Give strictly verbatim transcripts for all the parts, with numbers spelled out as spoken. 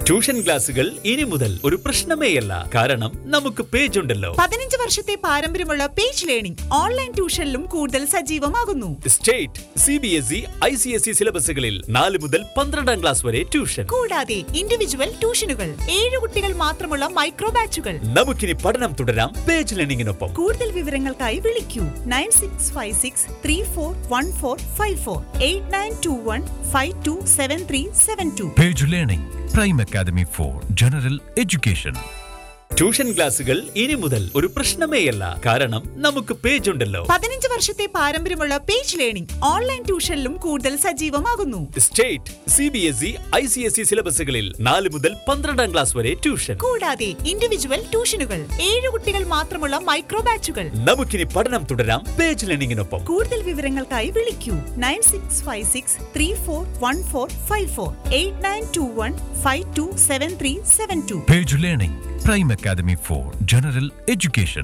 Tuition ക്ലാസുകൾ ഇനി മുതൽ ഒരു പ്രശ്നമേയല്ല. കാരണം നമുക്ക് പേജ് ഉണ്ടല്ലോ. പതിനഞ്ച് വർഷത്തെ പാരമ്പര്യമുള്ള പേജ് ലേണിംഗ് ഓൺലൈൻ ട്യൂഷനിലും കൂടുതൽ സജീവമാകുന്നു. State, C B S E, I C S E സിലബസുകളിൽ നാല് മുതൽ പന്ത്രണ്ടാം ക്ലാസ് വരെ ട്യൂഷൻ. കൂടാതെ ഇൻഡിവിജ്വൽ ട്യൂഷനുകൾ, ഏഴ് കുട്ടികൾ മാത്രമുള്ള മൈക്രോ ബാച്ചുകൾ. നമുക്കിനി പഠനം തുടരാം പേജ് ലേണിംഗിനൊപ്പം. കൂടുതൽ വിവരങ്ങൾക്കായി വിളിക്കൂ nine six five six three four one four five four eight nine to one five to seven three seven to. Page learning prime academy for general education. Tuition ക്ലാസുകൾ ഇനി മുതൽ ഒരു പ്രശ്നമേയല്ല. കാരണം നമുക്ക് പേജ് ഉണ്ടല്ലോ. പതിനഞ്ച് വർഷത്തെ പാരമ്പര്യമുള്ള പേജ് ലേണിംഗ് ഓൺലൈൻ ട്യൂഷനിലും കൂടുതൽ സജീവമാകുന്നു. State, C B S E, I C S E സിലബസുകളിൽ നാല് മുതൽ പന്ത്രണ്ടാം ക്ലാസ് വരെ ട്യൂഷൻ. കൂടാതെ ഇൻഡിവിജ്വൽ ട്യൂഷനുകൾ, ഏഴ് കുട്ടികൾ മാത്രമുള്ള മൈക്രോ ബാച്ചുകൾ. നമുക്കിനി പഠനം തുടരാം പേജ് ലേണിംഗിനൊപ്പം. കൂടുതൽ വിവരങ്ങൾക്കായി വിളിക്കൂ nine six five six three four one four five four eight nine to one five to seven three seven to. Page learning prime academy for general education.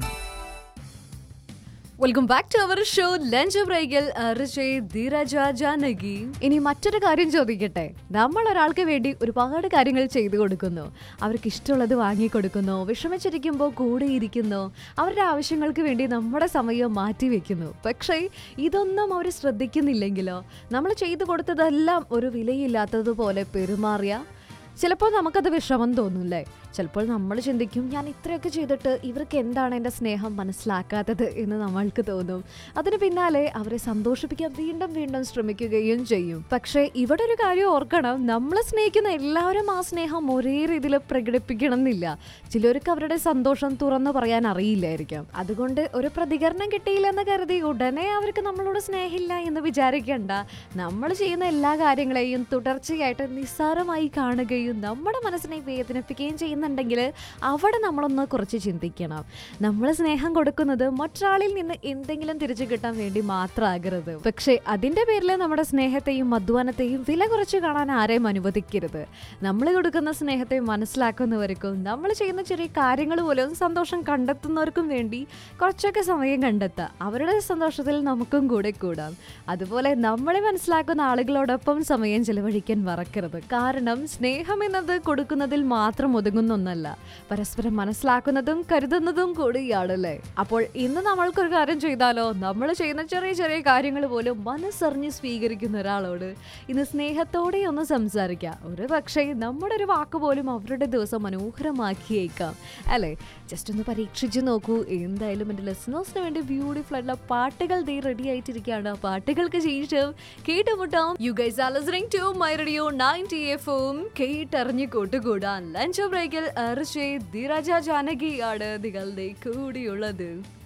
Welcome back to our show lunch ബ്രേക്കിൽ ധീരജ ജാനകി. ഇനി മറ്റൊരു കാര്യം ചോദിക്കട്ടെ. നമ്മൾ ഒരാൾക്ക് വേണ്ടി ഒരുപാട് കാര്യങ്ങൾ ചെയ്തു കൊടുക്കുന്നു, അവർക്ക് ഇഷ്ടമുള്ളത് വാങ്ങിക്കൊടുക്കുന്നു, വിഷമിച്ചിരിക്കുമ്പോൾ കൂടെ ഇരിക്കുന്നു, അവരുടെ ആവശ്യങ്ങൾക്ക് വേണ്ടി നമ്മുടെ സമയം മാറ്റി വെക്കുന്നു. പക്ഷേ ഇതൊന്നും അവർ ശ്രദ്ധിക്കുന്നില്ലെങ്കിലോ, നമ്മൾ ചെയ്തു കൊടുത്തതെല്ലാം ഒരു വിലയില്ലാത്തതുപോലെ പെരുമാറിയ ചിലപ്പോൾ നമുക്കത് വിഷമം തോന്നുമല്ലേ? ചിലപ്പോൾ നമ്മൾ ചിന്തിക്കും, ഞാൻ ഇത്രയൊക്കെ ചെയ്തിട്ട് ഇവർക്ക് എന്താണ് എൻ്റെ സ്നേഹം മനസ്സിലാക്കാത്തത് എന്ന് നമ്മൾക്ക് തോന്നും. അതിന് പിന്നാലെ അവരെ സന്തോഷിപ്പിക്കാൻ വീണ്ടും വീണ്ടും ശ്രമിക്കുകയും ചെയ്യും. പക്ഷേ ഇവിടെ ഒരു കാര്യം ഓർക്കണം, നമ്മൾ സ്നേഹിക്കുന്ന എല്ലാവരും ആ സ്നേഹം ഒരേ രീതിയിൽ പ്രകടിപ്പിക്കണം എന്നില്ല. ചിലർക്ക് അവരുടെ സന്തോഷം തുറന്നു പറയാൻ അറിയില്ലായിരിക്കാം. അതുകൊണ്ട് ഒരു പ്രതികരണം കിട്ടിയില്ലെന്ന് കരുതി ഉടനെ അവർക്ക് നമ്മളോട് സ്നേഹമില്ല എന്ന് വിചാരിക്കേണ്ട. നമ്മൾ ചെയ്യുന്ന എല്ലാ കാര്യങ്ങളെയും തുടർച്ചയായിട്ട് നിസ്സാരമായി കാണുകയും നമ്മുടെ മനസ്സിനെ വേദനിപ്പിക്കുകയും ചെയ്യുന്നുണ്ടെങ്കിൽ അവിടെ നമ്മളൊന്ന് കുറച്ച് ചിന്തിക്കണം. നമ്മൾ സ്നേഹം കൊടുക്കുന്നത് മറ്റൊരാളിൽ നിന്ന് എന്തെങ്കിലും തിരിച്ചു കിട്ടാൻ വേണ്ടി മാത്രമാകരുത്. പക്ഷേ അതിൻ്റെ പേരിൽ നമ്മുടെ സ്നേഹത്തെയും അധ്വാനത്തെയും വില കുറച്ച് കാണാൻ ആരെയും അനുവദിക്കരുത്. നമ്മൾ കൊടുക്കുന്ന സ്നേഹത്തെ മനസ്സിലാക്കുന്നവർക്കും നമ്മൾ ചെയ്യുന്ന ചെറിയ കാര്യങ്ങൾ പോലും സന്തോഷം കണ്ടെത്തുന്നവർക്കും വേണ്ടി കുറച്ചൊക്കെ സമയം കണ്ടെത്താം. അവരുടെ സന്തോഷത്തിൽ നമുക്കും കൂടെ കൂടാം. അതുപോലെ നമ്മളെ മനസ്സിലാക്കുന്ന ആളുകളോടൊപ്പം സമയം ചെലവഴിക്കാൻ മറക്കരുത്. കാരണം സ്നേഹം എന്നത് കൊടുക്കുന്നതിൽ മാത്രം ഒതുങ്ങുന്ന ഒന്നല്ല, പരസ്പരം മനസ്സിലാക്കുന്നതും കരുതുന്നതും കൂടിയാണല്ലേ. അപ്പോൾ ഇന്ന് നമ്മൾക്കൊരു കാര്യം ചെയ്താലോ, നമ്മൾ ചെയ്യുന്ന ചെറിയ ചെറിയ കാര്യങ്ങൾ പോലും മനസ്സറിഞ്ഞ് സ്വീകരിക്കുന്ന ഒരാളോട് ഇന്ന് സ്നേഹത്തോടെ ഒന്ന് സംസാരിക്കാം. ഒരു പക്ഷേ നമ്മുടെ ഒരു വാക്ക് പോലും അവരുടെ ദിവസം മനോഹരമാക്കിയേക്കാം അല്ലേ? ജസ്റ്റ് ഒന്ന് പരീക്ഷിച്ച് നോക്കൂ. എന്തായാലും എൻ്റെ ലിസണേഴ്സിന് വേണ്ടി ബ്യൂട്ടിഫുൾ ആയിട്ടുള്ള പാട്ടുകൾ ദേ റെഡി ആയിട്ടിരിക്കുകയാണ്. പാട്ടുകൾക്ക് ശേഷം കേട്ടുമുട്ടാം. You guys are listening to my radio ninety എഫും. കേട്ടറിഞ്ഞ് കൂട്ടുകൂടാൻ ലഞ്ച് ബ്രേക്കിൽ ധീരജ ജാനകിയാണ് നിങ്ങളുടെ കൂടിയുള്ളത്.